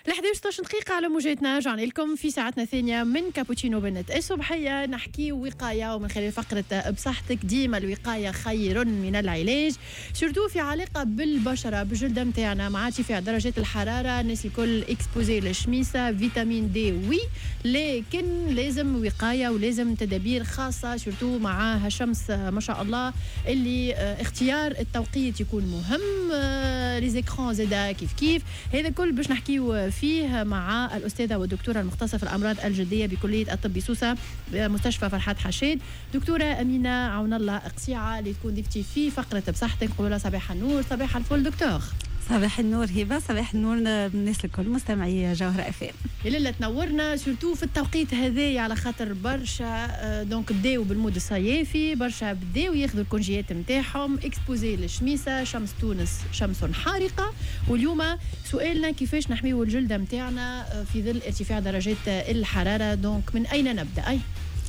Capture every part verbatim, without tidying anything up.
الأحد عشر دقيقة على موجتنا، رجعنا لكم في ساعتنا الثانية من كابوتشينو بنت الصبحية. نحكي وقاية ومن خلال فقرة بصحتك. ديما الوقاية خير من العلاج، سورتو في علاقة بالبشرة بالجلدة متاعنا. مع ارتفاع درجات الحرارة الناس الكل اكسبوزي للشميسة، فيتامين دي وي، لكن لازم وقاية ولازم تدابير خاصة، سورتو مع هالشمس ما شاء الله اللي اختيار التوقيت يكون مهم. لي زيكران زادا كيف كيف. هذا كل باش نحكيو فيه مع الأستاذة والدكتورة المختصة في الأمراض الجلدية بكلية الطب بسوسة مستشفى فرحات حشاد، دكتورة أمينة عون الله قصيعة، اللي تكون ضيفتي في فقرة بصحتك. نقول لها صباح النور. صباح الفل دكتور. صباح النور هبه، صباح النور بالناس الكل مستمعي جوهر اف ام. الليله تنورنا سورتو في التوقيت هذايا، على خاطر برشا دونك بداو بالمود الصيفي، برشا بداو ياخذوا الكونجيات نتاعهم، اكسبوزي للشميسه، شمس تونس شمس حارقه. واليوم سؤالنا كيفاش نحميو الجلده نتاعنا في ظل ارتفاع درجات الحراره. دونك من اين نبدا؟ اي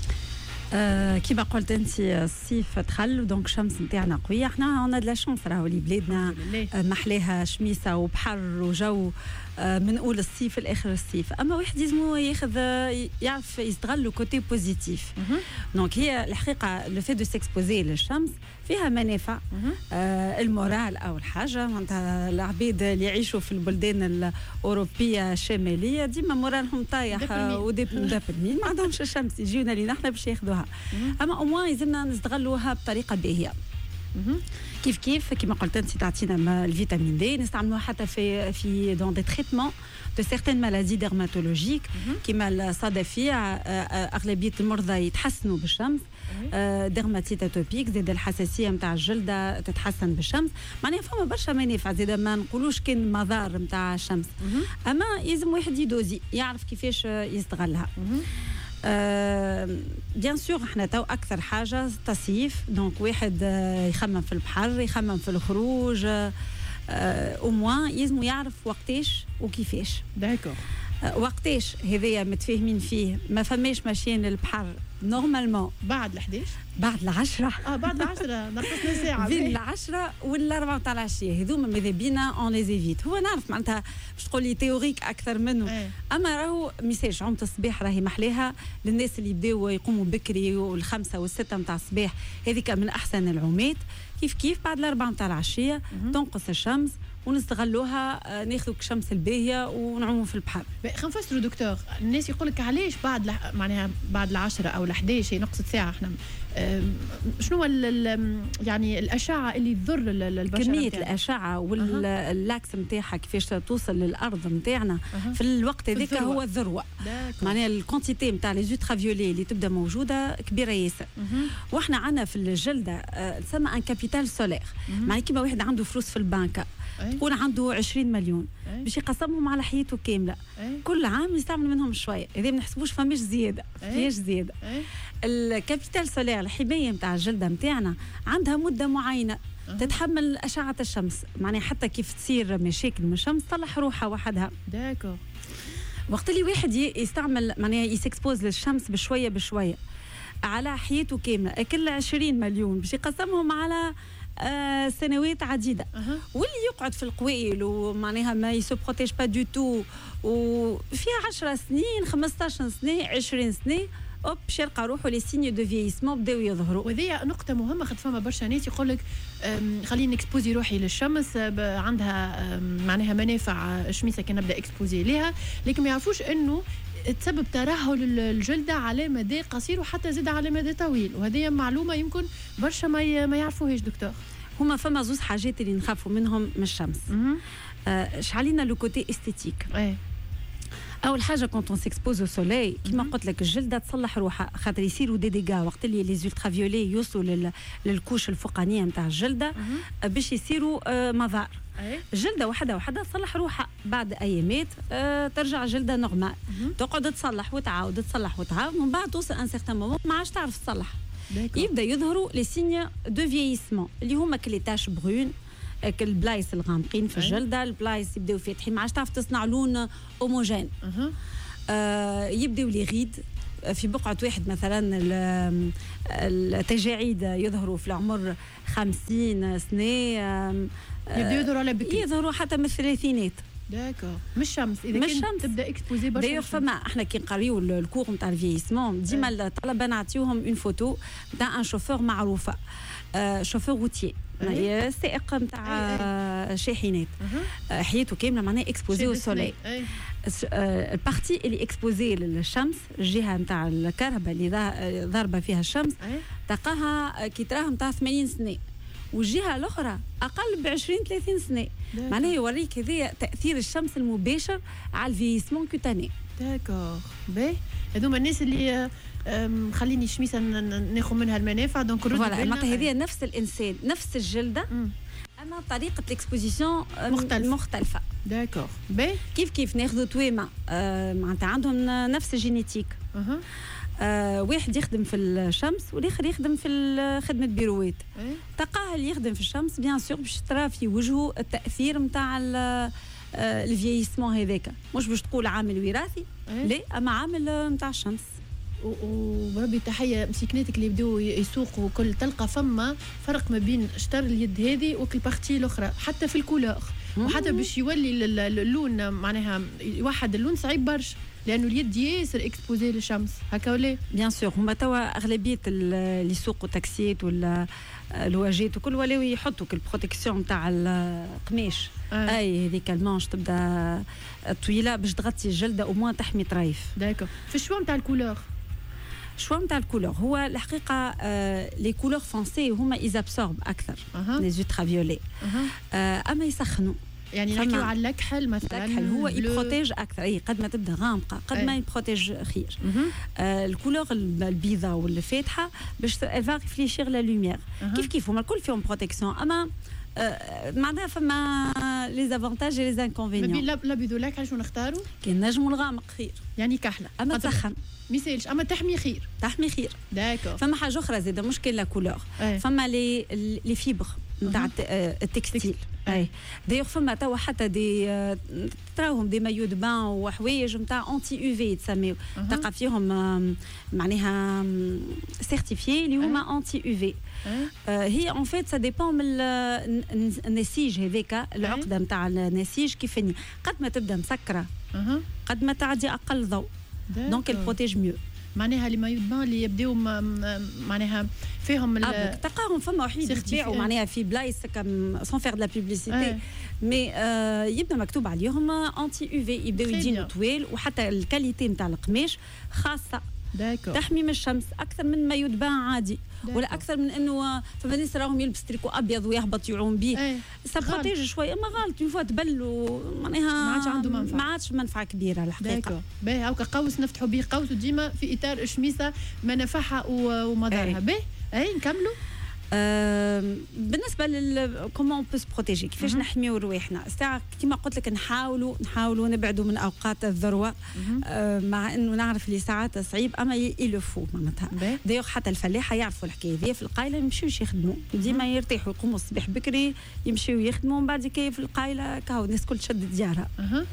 آه كيما قلت انت الصيف دخل، دونك الشمس نتاعنا قويه. احنا عندنا دلا شونس راهو اللي بلادنا آه محلاها شميسه وبحر وجو آه من اول الصيف لاخر الصيف. اما واحد لازم ياخذ يعرف يستغل لو كوتي بوزيتيف. دونك هي الحقيقه لو في دو سيكسبوزي للشمس فيها منافع آه المورال او الحاجه. معناتها العباد اللي يعيشوا في البلدان الاوروبيه الشماليه ديما مورالهم طايح ودبلمين، ما عندهمش الشمس، يجيونا لينا احنا باش ياخذوها. اما او موان يلزمنا نستغلوها بطريقه باهيه. كيف كيف كيما قلت انت تعطينا الفيتامين دي، نستعملوها حتى في في دون دي تريتمون دو سيغتين مالادي ديرماتولوجيك كيما الصدفيه. اغلبيه المرضى يتحسنوا بالشمس. ديرماتيت اتوبيك، زاد الحساسيه نتاع الجلده تتحسن بالشمس. معناها فما برشا منافع، زاد ما نقولوش كان مضار نتاع الشمس. اما يلزم واحد يدوزي يعرف كيفاش يستغلها. آه بيان سور احنا تو اكثر حاجه تصيف، دونك واحد آه يخمم في البحر، يخمم في الخروج، آه او موان يلزم يعرف وقتاش وكيفاش. داكور. آه وقتاش هذايا متفاهمين فيه. ما فماش ماشيين للبحر نورمالمون بعد الحداش، بعد العشرة. اه بعد العشرة نقصنا ساعة بين العشرة والأربعة تاع العشية، هذوما ماذا بينا اون ليزيفيت. هو نعرف معناتها باش تقول لي تيوريك أكثر منه. ايه. أما راهو ميساج عمت الصباح راهي محلاها للناس اللي يبداو يقوموا بكري والخمسة والستة متاع الصباح، هذيك من أحسن العومات. كيف كيف بعد الأربعة متاع العشية تنقص الشمس ونستغلوها، ناخذوا الشمس الباهيه ونعوموا في البحر. خلينا نفسروا دكتور، الناس يقول لك علاش بعد لح... معناها بعد العشرة او الحداش هي نقصت ساعه. احنا شنو يعني الاشعه اللي تضر البشره؟ كميه الاشعه واللاكس نتاعها كيفاش توصل للارض نتاعنا أه. في الوقت هذاك هو الذروه. معناها الكونتيتي نتاع لي زولترافيولي اللي تبدا موجوده كبيره ياسر. واحنا عندنا في الجلده تسمى ان كابيتال سولير. معناها كيما واحد عنده فلوس في البنكه تكون عنده عشرين مليون باش يقسمهم على حياته كامله. أي. كل عام يستعمل منهم شويه، اذا ما نحسبوش فماش زياده. فيش زياده. الكابيتال سولير الحمايه نتاع الجلده نتاعنا عندها مده معينه أه. تتحمل اشعه الشمس. معناها حتى كيف تصير مشاكل من الشمس تصلح روحها وحدها. داكو. وقت اللي واحد يستعمل معناها يسكسبوز للشمس بشويه بشويه على حياته كامله، كل عشرين مليون باش يقسمهم على آه سنوات عديده. أه. واللي يقعد في القوائل ومعناها ما يسو بروتيج با دو تو وفيها عشر سنين خمسطاش سنه عشرين سنه اوب باش يلقى روحه لي سيني دو فييسمون بداو يظهروا. وهذه نقطه مهمه، خاطر فما برشا ناس يقول لك خليني اكسبوزي روحي للشمس، عندها معناها منافع شميسه كان نبدا اكسبوزي ليها، لكن ما يعرفوش انه تسبب ترهل الجلده على مدى قصير وحتى زاد على مدى طويل. وهذه معلومه يمكن برشا ما ما يعرفوهاش دكتور. هما فما زوز حاجات اللي نخافوا منهم من الشمس. آه شعلينا لو كوتي استيتيك. ايه. اول حاجه كونت اون سيكسبوز او سولي كيما قلت لك الجلده تصلح روحها، خاطر يصيروا دي ديغا وقت اللي لي زولترافيولي يوصلوا للكوش الفوقانيه نتاع الجلده باش يصيروا آه مضار. الجلده وحدها وحدها تصلح روحها بعد ايامات آه ترجع الجلده نورمال. تقعد تصلح وتعاود تصلح وتعاود، من بعد توصل ان سيغتان مومون ما عادش تعرف تصلح. يبدا يظهروا لي سينيا دو فييسمون اللي هما كلي تاش برون، البلايص الغامقين في الجلده، البلايص يبداو فاتحين ما عادش تعرف تصنع لون هوموجين. أه. آه يبداو لي غيد في بقعه واحد مثلا التجاعيد يظهروا في العمر خمسين سنه، يبداو يظهروا على بكري، يظهروا حتى من الثلاثينات. داكور مش الشمس اذا مش كنت شمس. تبدا اكسبوزي برشا. دايوغ فما احنا كي نقريو الكور نتاع الفيسمون ديما الطلبه نعطيوهم اون فوتو نتاع ان شوفور معروفه آه شوفور روتيي سائق نتاع شاحنات حياته كامله معناها اكسبوزي او سولي. البارتي اللي اكسبوزي للشمس الجهه نتاع الكهرباء اللي ضاربه فيها الشمس تلقاها كي تراها نتاع ثمانين سنه والجهه الاخرى اقل ب عشرين ثلاثين سنه. معناها يوريك هذايا تاثير الشمس المباشر على الفيسمون كوتاني. داكور باهي هذوما الناس اللي خليني شميسه ناخذ منها المنافع دونك فوالا معناتها هذه نفس الانسان نفس الجلده مم. اما طريقه الاكسبوزيسيون مختلفه مختلفه. داكور باهي كيف كيف ناخذوا تويمه آه معناتها عندهم نفس الجينيتيك. اها آه واحد يخدم في الشمس والاخر يخدم في خدمه بيروات. تلقاه اللي يخدم في الشمس بيان سور باش ترى في وجهه التاثير نتاع الفييسمون هذاك مش باش تقول عامل وراثي لا اما عامل نتاع الشمس. وبربي تحيه مسكناتك اللي بداوا يسوقوا كل تلقى فما فرق ما بين شطر اليد هذه وكل بارتي الاخرى حتى في الكولور وحتى باش يولي اللون معناها يوحد اللون صعيب برشا لانه اليد ياسر اكسبوزي للشمس هكا ولا بيان سور. هما توا اغلبيه اللي يسوقوا تاكسيات ولا الواجات وكل ولاو يحطوا كل بروتيكسيون نتاع القماش. آه. اي هذيك المانش تبدا طويله باش تغطي الجلده او موان تحمي طرايف. داكور في الشوا نتاع الكولور شو نتاع الكولور هو الحقيقه آه لي كولور فرونسي هما ايزابسورب اكثر لي زولترافيولي آه اما يسخنوا يعني نحكيو على الكحل مثلا. الكحل هو يبروتيج اكثر اي قد ما تبدا غامقه قد ما يبروتيج خير. آه الكولور البيضاء والفاتحه باش الفا ريفليشير لا لوميير كيف كيف هما الكل فيهم بروتيكسيون اما آه معناها فما لي زافونتاج لي زانكونفينيون. الابيض والكحل شنو نختاروا؟ كاين نجموا الغامق خير يعني كحله اما تسخن ما يسالش اما تحمي خير تحمي خير. داكور فما حاجه اخرى زاده مشكل لا كولور فما لي لي فيبر نتاع التكستيل. اي دايوغ فما توا حتى دي تراوهم دي مايو دو بان وحوايج نتاع انتي يو في يتسميو تلقى فيهم معناها سيرتيفيي اللي هما انتي يو في. هي اون فيت سا ديبون من النسيج هذاك العقده نتاع النسيج كيفني قد ما تبدا مسكره قد ما تعدي اقل ضوء دونك البروتيج ميو. معناها لي مايو دبان اللي يبداو معناها فيهم تلقاهم فما وحيد يبيعوا معناها في بلايص كم سون فير دو لا بوبليسيتي مي يبدا مكتوب عليهم انتي يو في يبداو يدينوا طويل وحتى الكاليتي نتاع القماش خاصه. داكور تحمي من الشمس اكثر من ما يدبان عادي. داكور. ولا اكثر من انه فما ناس راهم يلبس تريكو ابيض ويهبط يعوم به سبروتيج شوي اما غلط اون فوا تبل ومعناها ما عادش عنده منفعه ما عادش منفعه كبيره الحقيقه. داكور باهي هاكا قوس نفتحوا به قوس ديما في اطار الشميسه منافعها ومضارها. باهي اي نكملوا. أه بالنسبه لل كومون بو بروتيجي كيفاش نحميو رواحنا الساعه كيما قلت لك نحاولوا نحاولوا نبعدوا من اوقات الذروه أه مع انه نعرف لي ساعات صعيب اما يلو فو معناتها. دايوغ حتى الفلاحه يعرفوا الحكايه هذه في القايله يمشيوش يخدموا ديما يرتاحوا يقوموا الصباح بكري يمشيو يخدموا من بعد كي في القايله كاو الناس الكل تشد ديارها.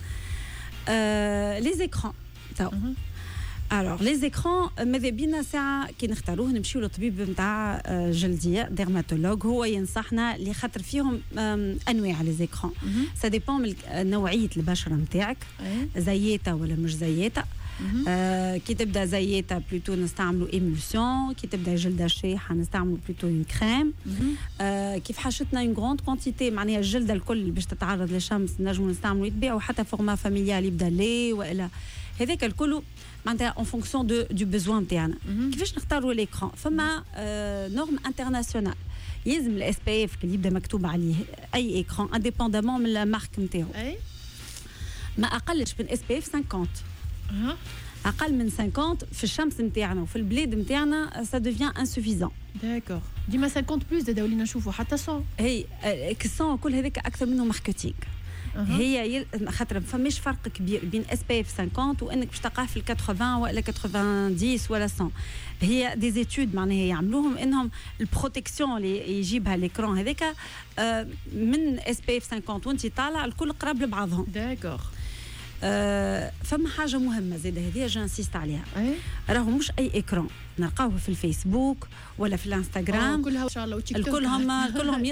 أه لي زيكران تو الوغ لي زيكران ماذا بينا ساعه كي نختاروه نمشيو للطبيب نتاع جلديه ديرماتولوج هو ينصحنا اللي خاطر فيهم انواع لي زيكران سا ديبون من نوعيه البشره نتاعك زياته ولا مش زياته. آه كي تبدا زياته بلوتو نستعملوا ايمولسيون كي تبدا جلده شايحه نستعملوا بلوتو اون كريم. آه كيف حاجتنا اون غروند كونتيتي معناها الجلده الكل باش تتعرض للشمس نجموا نستعملوا يتباعوا حتى فورما فاميليال يبدا لي والا هذاك الكل معناتها اون فونكسيون دو دو بيزوان تاعنا. كيفاش نختاروا ليكران فما آه نورم انترناسيونال يلزم الاس بي اف اللي يبدا مكتوب عليه اي ايكران انديبوندامون من المارك نتاعو ما اقلش من اس بي اف خمسين. اقل من خمسين في الشمس نتاعنا وفي البلاد نتاعنا سا ديفيان انسوفيزون. داكور ديما خمسين بلس زاد ولينا نشوفوا حتى مية. هي كسون كل هذاك اكثر منه ماركتينغ. هي يل... خاطر فماش فرق كبير بين اس بي اف خمسين وانك باش تلقاه في ال ثمانين ولا تسعين ولا مية. هي دي زيتود معناها يعملوهم انهم البروتيكسيون اللي يجيبها ليكرون هذاك من اس بي اف خمسين وانت طالع الكل قراب لبعضهم. داكور. أه فما حاجه مهمه زاده هذه جانسيست عليها. راهو مش اي اكران نلقاوه في الفيسبوك ولا في الانستغرام كلها ان شاء الله الكلهم كلهم